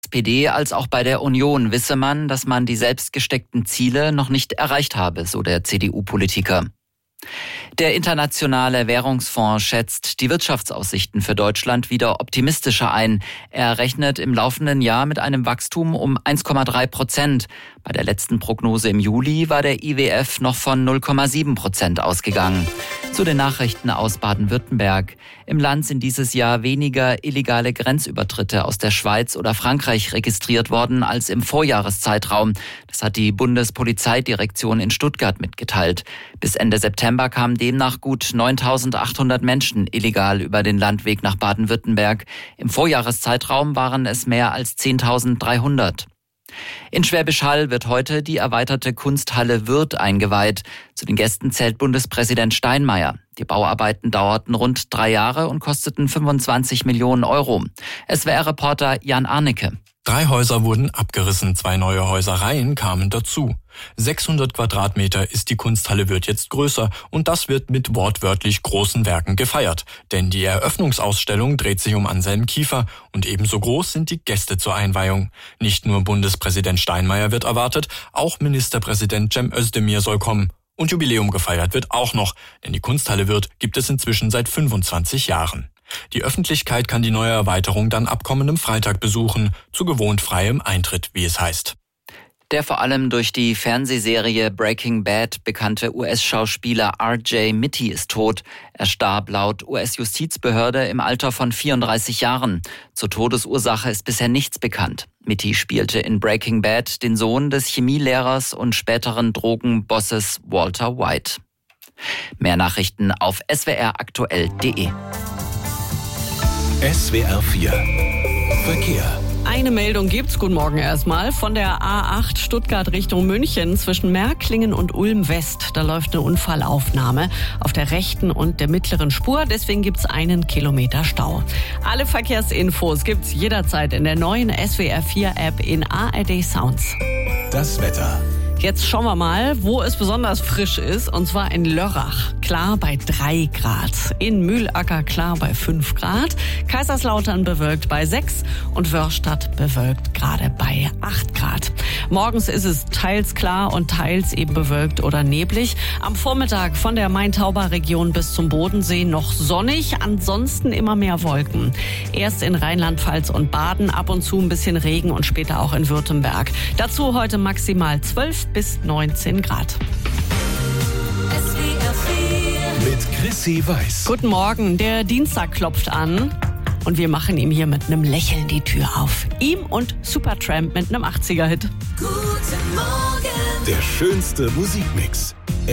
SPD als auch bei der Union wisse man, dass man die selbst gesteckten Ziele noch nicht erreicht habe, so der CDU-Politiker. Der Internationale Währungsfonds schätzt die Wirtschaftsaussichten für Deutschland wieder optimistischer ein. Er rechnet im laufenden Jahr mit einem Wachstum um 1,3%. Bei der letzten Prognose im Juli war der IWF noch von 0,7% ausgegangen. Zu den Nachrichten aus Baden-Württemberg. Im Land sind dieses Jahr weniger illegale Grenzübertritte aus der Schweiz oder Frankreich registriert worden als im Vorjahreszeitraum. Das hat die Bundespolizeidirektion in Stuttgart mitgeteilt. Bis Ende September kamen demnach gut 9.800 Menschen illegal über den Landweg nach Baden-Württemberg. Im Vorjahreszeitraum waren es mehr als 10.300. In Schwäbisch Hall wird heute die erweiterte Kunsthalle Würth eingeweiht. Zu den Gästen zählt Bundespräsident Steinmeier. Die Bauarbeiten dauerten rund 3 Jahre und kosteten 25 Millionen Euro. SWR-Reporter Jan Arnecke. 3 Häuser wurden abgerissen, 2 neue Häusereien kamen dazu. 600 Quadratmeter ist die Kunsthalle Würth jetzt größer und das wird mit wortwörtlich großen Werken gefeiert. Denn die Eröffnungsausstellung dreht sich um Anselm Kiefer und ebenso groß sind die Gäste zur Einweihung. Nicht nur Bundespräsident Steinmeier wird erwartet, auch Ministerpräsident Cem Özdemir soll kommen. Und Jubiläum gefeiert wird auch noch, denn die Kunsthalle Würth gibt es inzwischen seit 25 Jahren. Die Öffentlichkeit kann die neue Erweiterung dann ab kommendem Freitag besuchen, zu gewohnt freiem Eintritt, wie es heißt. Der vor allem durch die Fernsehserie Breaking Bad bekannte US-Schauspieler R.J. Mitte ist tot. Er starb laut US-Justizbehörde im Alter von 34 Jahren. Zur Todesursache ist bisher nichts bekannt. Mitte spielte in Breaking Bad den Sohn des Chemielehrers und späteren Drogenbosses Walter White. Mehr Nachrichten auf swraktuell.de. SWR 4 Verkehr. Eine Meldung gibt's, guten Morgen erstmal, von der A8 Stuttgart Richtung München zwischen Märklingen und Ulm West. Da läuft eine Unfallaufnahme auf der rechten und der mittleren Spur, deswegen gibt's 1 Kilometer Stau. Alle Verkehrsinfos gibt's jederzeit in der neuen SWR 4 App in ARD Sounds. Das Wetter. Jetzt schauen wir mal, wo es besonders frisch ist, und zwar in Lörrach. Klar bei 3 Grad. In Mühlacker klar bei 5 Grad. Kaiserslautern bewölkt bei 6 und Wörrstadt bewölkt gerade bei 8 Grad. Morgens ist es teils klar und teils eben bewölkt oder neblig. Am Vormittag von der Main-Tauber-Region bis zum Bodensee noch sonnig, ansonsten immer mehr Wolken. Erst in Rheinland-Pfalz und Baden ab und zu ein bisschen Regen und später auch in Württemberg. Dazu heute maximal 12 bis 19 Grad. Mit Chrissy Weiß. Guten Morgen, der Dienstag klopft an und wir machen ihm hier mit einem Lächeln die Tür auf. Ihm und Supertramp mit einem 80er-Hit. Guten Morgen. Der schönste Musikmix.